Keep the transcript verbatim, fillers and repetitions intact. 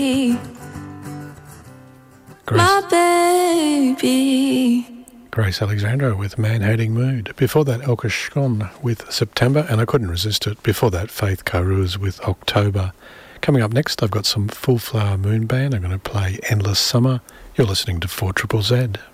Grace, my baby. Grace Alexandra with Man-Hating Mood. Before that, Elka Shkon with September, and I couldn't resist it. Before that, Faith Karuz with October. Coming up next, I've got some Full Flower Moon Band. I'm going to play Endless Summer. You're listening to four triple Z.